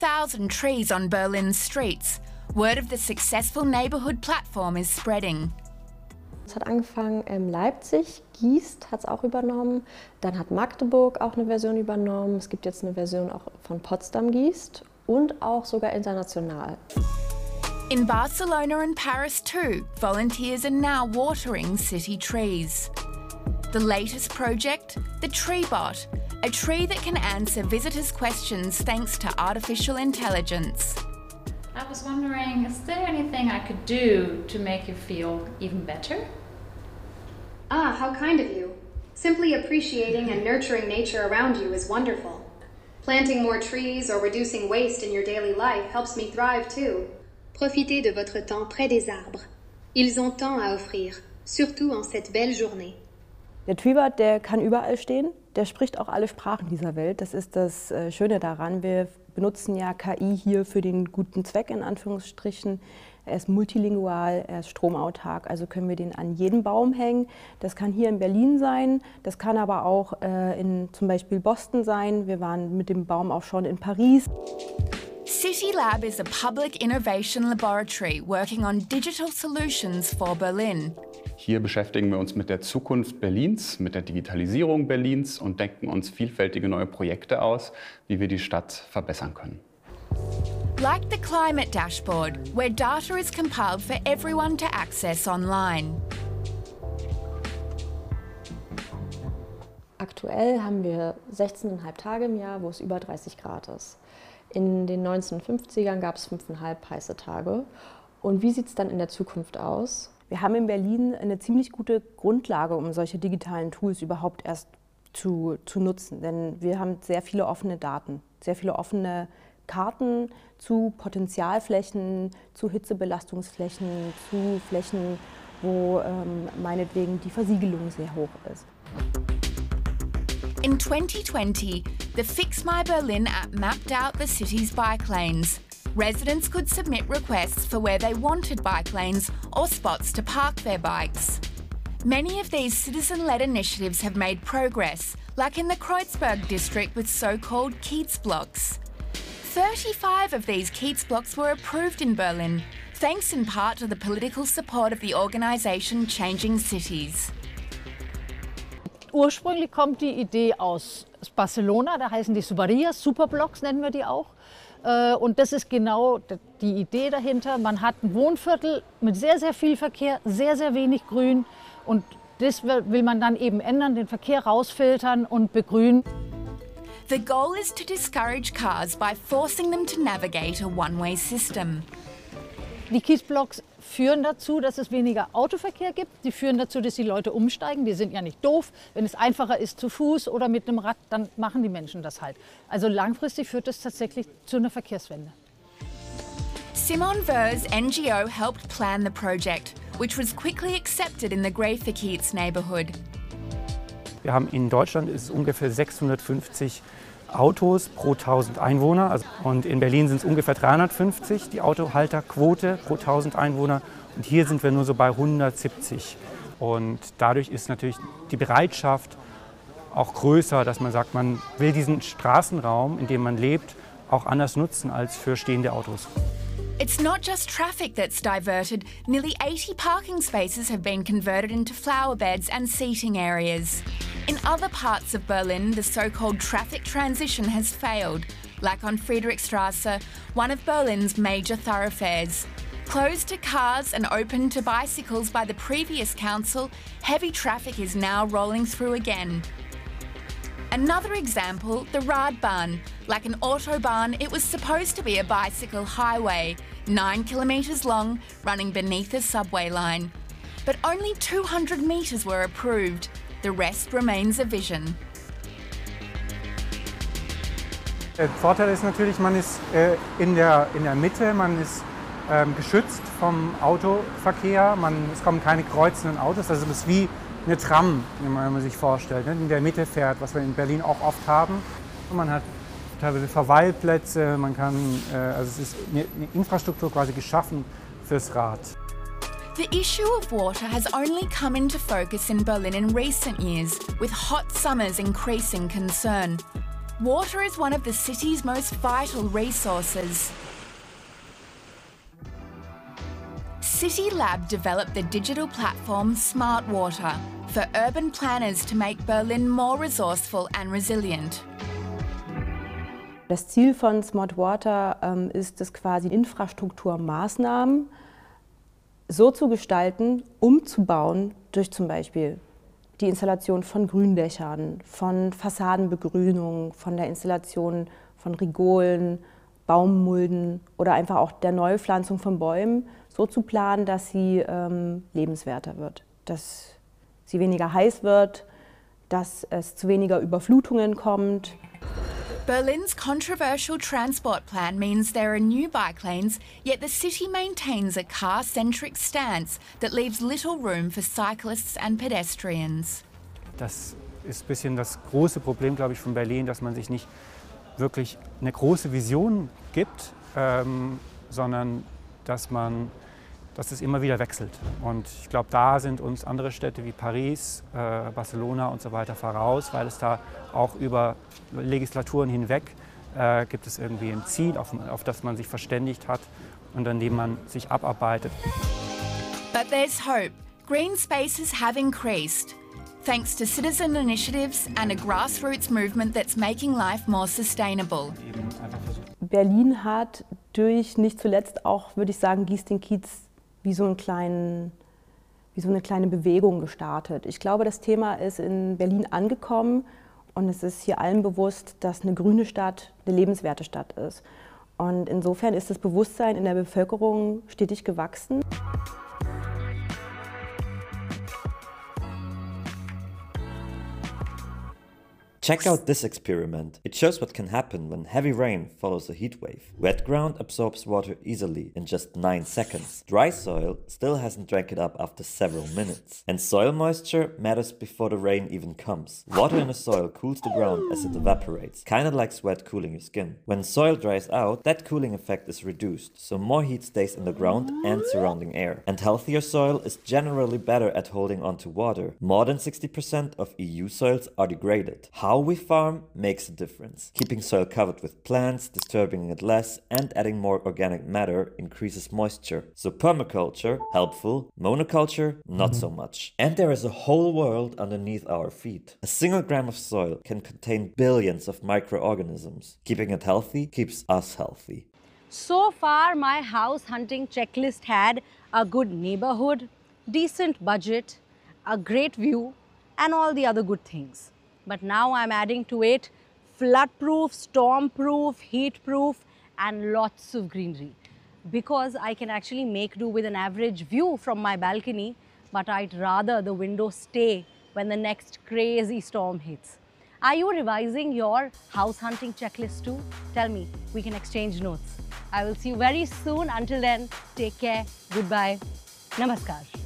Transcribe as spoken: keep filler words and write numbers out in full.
thousand trees on Berlin's streets. Word of the successful neighbourhood platform is spreading. Es hat angefangen in Leipzig, Giest hat es auch übernommen, dann hat Magdeburg auch eine Version übernommen, es gibt jetzt eine Version auch von Potsdam-Giest und auch sogar international. In Barcelona and Paris too, volunteers are now watering city trees. The latest project, the TreeBot, a tree that can answer visitors' questions thanks to artificial intelligence. I was wondering, is there anything I could do to make you feel even better? Ah, how kind of you. Simply appreciating and nurturing nature around you is wonderful. Planting more trees or reducing waste in your daily life helps me thrive too. Profitez de votre temps près des arbres. Ils ont tant à offrir, surtout en cette belle journée. Der TreeBot, der kann überall stehen, der spricht auch alle Sprachen dieser Welt. Das ist das Schöne daran. Wir benutzen ja K I hier für den guten Zweck, in Anführungsstrichen. Er ist multilingual, er ist stromautark, also können wir den an jeden Baum hängen. Das kann hier in Berlin sein, das kann aber auch äh, in zum Beispiel Boston sein. Wir waren mit dem Baum auch schon in Paris. CityLab is a public innovation laboratory working on digital solutions for Berlin. Hier beschäftigen wir uns mit der Zukunft Berlins, mit der Digitalisierung Berlins und denken uns vielfältige neue Projekte aus, wie wir die Stadt verbessern können. Like the climate dashboard, where data is compiled for everyone to access online. Aktuell haben wir sechzehn Komma fünf Tage im Jahr, wo es über dreißig Grad ist. In den neunzehnhundertfünfzigern gab es fünf Komma fünf heiße Tage. Und wie sieht es dann in der Zukunft aus? Wir haben in Berlin eine ziemlich gute Grundlage, um solche digitalen Tools überhaupt erst zu, zu nutzen. Denn wir haben sehr viele offene Daten, sehr viele offene Karten zu Potenzialflächen, zu Hitzebelastungsflächen, zu Flächen, wo ähm, meinetwegen die Versiegelung sehr hoch ist. In twenty twenty, the Fix My Berlin app mapped out the city's bike lanes. Residents could submit requests for where they wanted bike lanes or spots to park their bikes. Many of these citizen-led initiatives have made progress, like in the Kreuzberg district with so-called Kiez blocks. thirty-five of these Kiez blocks were approved in Berlin, thanks in part to the political support of the organisation Changing Cities. Ursprünglich kommt die Idee aus Barcelona, da heißen die Subarías, Superblocks nennen wir die auch. Und das ist genau die Idee dahinter. Man hat ein Wohnviertel mit sehr, sehr viel Verkehr, sehr, sehr wenig Grün. Und das will man dann eben ändern, den Verkehr rausfiltern und begrünen. The goal is to discourage cars by forcing them to navigate a one-way system. Die Kiesblocks führen dazu, dass es weniger Autoverkehr gibt. Die führen dazu, dass die Leute umsteigen. Die sind ja nicht doof. Wenn es einfacher ist zu Fuß oder mit einem Rad, dann machen die Menschen das halt. Also langfristig führt das tatsächlich zu einer Verkehrswende. Simon Ver's N G O helped plan the project, which was quickly accepted in the Graefe-Kiez neighborhood. Wir haben in Deutschland ist es ungefähr sechshundertfünfzig Autos pro tausend Einwohner. Also, und in Berlin sind es ungefähr dreihundertfünfzig, die Autohalterquote pro tausend Einwohner. Und hier sind wir nur so bei hundertsiebzig. Und dadurch ist natürlich die Bereitschaft auch größer, dass man sagt, man will diesen Straßenraum, in dem man lebt, auch anders nutzen als für stehende Autos. It's not just traffic that's diverted. Nearly eighty parking spaces have been converted into flower beds and seating areas. In other parts of Berlin, the so-called traffic transition has failed, like on Friedrichstraße, one of Berlin's major thoroughfares. Closed to cars and open to bicycles by the previous council, heavy traffic is now rolling through again. Another example, the Radbahn. Like an autobahn, it was supposed to be a bicycle highway, nine kilometres long, running beneath a subway line. But only two hundred metres were approved. The rest remains a vision. Der Vorteil ist natürlich, man ist äh, in, der, in der Mitte, man ist ähm, geschützt vom Autoverkehr, man, es kommen keine kreuzenden Autos, also es ist wie eine Tram, wenn man, wenn man sich vorstellt, ne, in der Mitte fährt, was wir in Berlin auch oft haben. Und man hat teilweise Verweilplätze, man kann, äh, also es ist eine, eine Infrastruktur quasi geschaffen fürs Rad. The issue of water has only come into focus in Berlin in recent years, with hot summers increasing concern. Water is one of the city's most vital resources. CityLab developed the digital platform Smart Water for urban planners to make Berlin more resourceful and resilient. Das Ziel von Smart Water ähm, ist es quasi, Infrastrukturmaßnahmen so zu gestalten, umzubauen durch zum Beispiel die Installation von Gründächern, von Fassadenbegrünung, von der Installation von Rigolen, Baummulden oder einfach auch der Neupflanzung von Bäumen so zu planen, dass sie ähm, lebenswerter wird, dass sie weniger heiß wird, dass es zu weniger Überflutungen kommt. Berlin's controversial transport plan means there are new bike lanes, yet the city maintains a car-centric stance that leaves little room for cyclists and pedestrians. Das ist ein bisschen das große Problem, glaube ich, von Berlin, dass man sich nicht wirklich eine große Vision gibt, ähm, sondern dass man dass es immer wieder wechselt. Und ich glaube, da sind uns andere Städte wie Paris, äh, Barcelona und so weiter voraus, weil es da auch über Legislaturen hinweg äh, gibt es irgendwie ein Ziel, auf, auf das man sich verständigt hat und an dem man sich abarbeitet. But there's hope. Green spaces have increased, thanks to citizen initiatives and a grassroots movement that's making life more sustainable. Berlin hat durch nicht zuletzt auch, würde ich sagen, Gieß den Kiez wie so, einen kleinen, wie so eine kleine Bewegung gestartet. Ich glaube, das Thema ist in Berlin angekommen und es ist hier allen bewusst, dass eine grüne Stadt eine lebenswerte Stadt ist. Und insofern ist das Bewusstsein in der Bevölkerung stetig gewachsen. Check out this experiment. It shows what can happen when heavy rain follows a heat wave. Wet ground absorbs water easily in just nine seconds. Dry soil still hasn't drank it up after several minutes. And soil moisture matters before the rain even comes. Water in the soil cools the ground as it evaporates, kinda like sweat cooling your skin. When soil dries out, that cooling effect is reduced, so more heat stays in the ground and surrounding air. And healthier soil is generally better at holding on to water. More than sixty percent of E U soils are degraded. How we farm makes a difference. Keeping soil covered with plants, disturbing it less, and adding more organic matter increases moisture. So permaculture, helpful, monoculture, not so much. And there is a whole world underneath our feet. A single gram of soil can contain billions of microorganisms. Keeping it healthy keeps us healthy. So far, my house hunting checklist had a good neighborhood, decent budget, a great view, and all the other good things. But now I'm adding to it flood-proof, storm-proof, heat-proof, and lots of greenery. Because I can actually make do with an average view from my balcony, but I'd rather the window stay when the next crazy storm hits. Are you revising your house hunting checklist too? Tell me, we can exchange notes. I will see you very soon. Until then, take care, goodbye, namaskar.